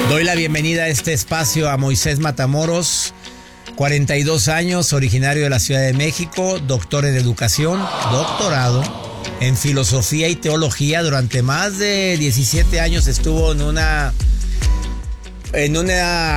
Doy la bienvenida a este espacio a Moisés Matamoros, 42 años, originario de la Ciudad de México, doctor en educación, doctorado en filosofía y teología. Durante más de 17 años estuvo en una